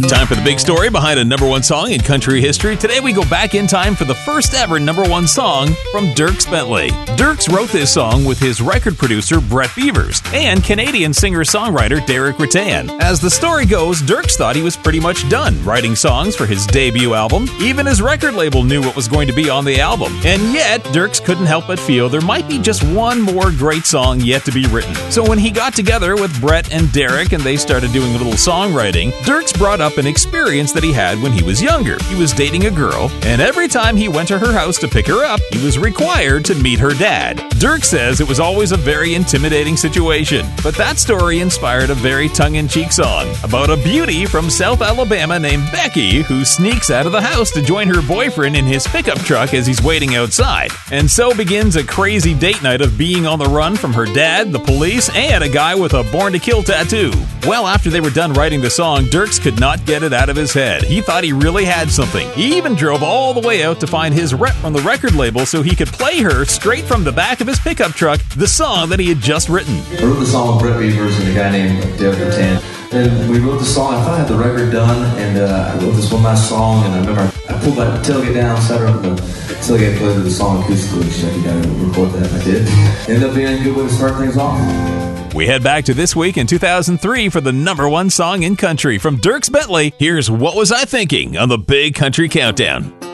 Time for the big story behind a number one song in country history. Today we go back in time for the first ever number one song from Dierks Bentley. Dierks wrote this song with his record producer Brett Beavers and Canadian singer-songwriter Derek Rattan. As the story goes, Dierks thought he was pretty much done writing songs for his debut album. Even his record label knew what was going to be on the album. And yet, Dierks couldn't help but feel there might be just one more great song yet to be written. So when he got together with Brett and Derek and they started doing a little songwriting, Dierks brought up an experience that he had when he was younger. He was dating a girl, and every time he went to her house to pick her up, he was required to meet her dad. Dierks says it was always a very intimidating situation, but that story inspired a very tongue-in-cheek song about a beauty from South Alabama named Becky who sneaks out of the house to join her boyfriend in his pickup truck as he's waiting outside. And so begins a crazy date night of being on the run from her dad, the police, and a guy with a Born to Kill tattoo. Well, after they were done writing the song, Dierks could not get it out of his head. He thought he really had something. He even drove all the way out to find his rep from the record label so he could play her straight from the back of his pickup truck the song that he had just written. I wrote the song with Brett Beavers and a guy named Derek Rattan. And we wrote the song. I thought I had the record done, and I wrote this one last song, and I remember I pulled that tailgate down, sat her up the tailgate, played the song acoustically. She's like, you gotta record that, and I did. Ended up being a good way to start things off. We head back to this week in 2003 for the number one song in country from Dierks Bentley. Here's What Was I Thinking on the Big Country Countdown.